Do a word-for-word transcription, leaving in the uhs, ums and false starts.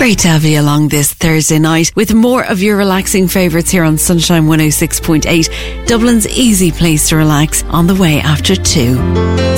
Great to have you along this Thursday night with more of your relaxing favourites here on Sunshine one oh six point eight, Dublin's easy place to relax on the way after two.